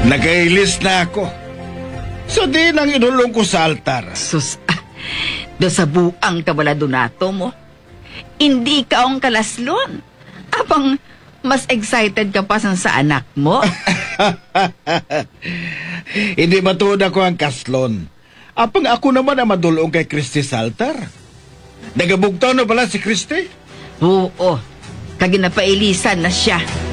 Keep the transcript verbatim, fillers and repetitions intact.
Nagailis na ako. So di nang inulong ko sa altar. Sus, ah, do sa buang kabaladonato mo. Hindi ka ang kalaslon. Apang mas excited ka pa sa anak mo. Hindi matuod ako ang kaslon. Apang ako naman ang madulong kay Christy sa altar. Nagabugtaw na pala si Christy? Oo, kaginapailisan na siya.